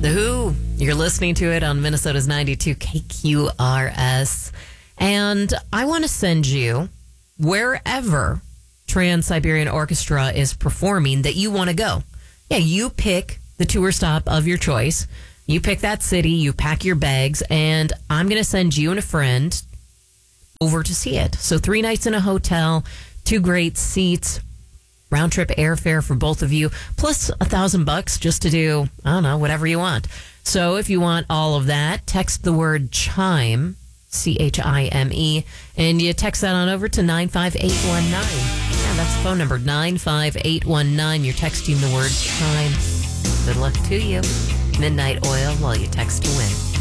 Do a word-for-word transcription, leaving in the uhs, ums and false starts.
The Who. You're listening to it on Minnesota's ninety-two K Q R S. And I want to send you wherever Trans-Siberian Orchestra is performing that you want to go. Yeah, you pick the tour stop of your choice. You pick that city, you pack your bags, and I'm going to send you and a friend over to see it. So three nights in a hotel, two great seats, round trip airfare for both of you, plus a thousand bucks just to do, I don't know, whatever you want. So if you want all of that, text the word CHIME, C H I M E, and you text that on over to nine five eight one nine. Yeah, that's the phone number, nine five eight one nine. You're texting the word CHIME. Good luck to you. Midnight Oil while you text to win.